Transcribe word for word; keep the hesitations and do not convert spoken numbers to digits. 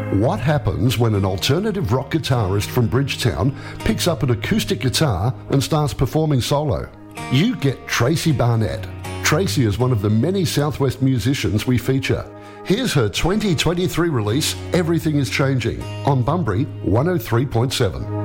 What happens when an alternative rock guitarist from Bridgetown picks up an acoustic guitar and starts performing solo? You get Tracy Barnett. Tracy is one of the many Southwest musicians we feature. Here's her twenty twenty-three release, Everything is Changing, on Bunbury one oh three point seven.